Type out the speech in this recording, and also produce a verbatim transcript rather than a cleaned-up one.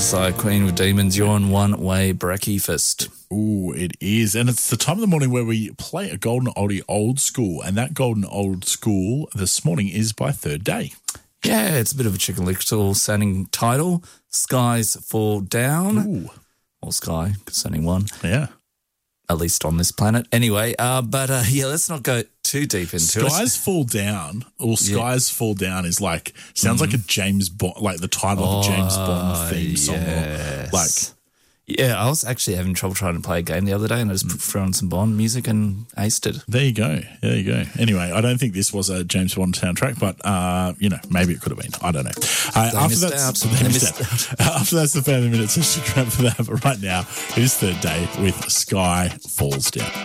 Josiah Queen with Demons. You're on One Way Breakfast. Ooh, it is. And it's the time of the morning where we play a golden oldie old school. And that golden old school this morning is by Third Day. Yeah, it's a bit of a Chicken Little sounding title. Skies Fall Down. Ooh. Or Sky, sounding one. Yeah. At least on this planet. Anyway, uh, but uh, yeah, let's not go too deep into skies it. Skies Fall Down, or Skies yeah. Fall Down is like, sounds mm-hmm. like a James Bond, like the title oh, of a James Bond theme song. Yes. Or like, yeah, I was actually having trouble trying to play a game the other day and I just threw on some Bond music and aced it. There you go. There you go. Anyway, I don't think this was a James Bond soundtrack, but, uh, you know, maybe it could have been. I don't know. Uh, after, that's, they missed out. after that's the family minute session wrap for that. But right now, it is Third Day with Sky Falls Down.